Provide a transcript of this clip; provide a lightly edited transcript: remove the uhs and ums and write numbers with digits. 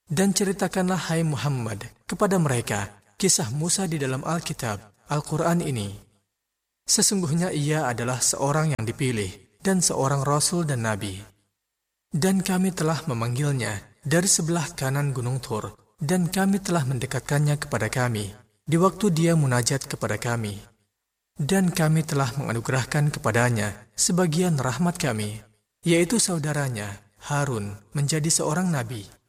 Dan ceritakanlah hai Muhammad kepada mereka kisah Musa di dalam Alkitab, Al-Quran ini. Sesungguhnya ia adalah seorang yang dipilih dan seorang Rasul dan Nabi. Dan kami telah memanggilnya dari sebelah kanan Gunung Tur, dan kami telah mendekatkannya kepada kami di waktu dia munajat kepada kami. Dan kami telah menganugerahkan kepadanya sebagian rahmat kami, yaitu saudaranya Harun menjadi seorang nabi.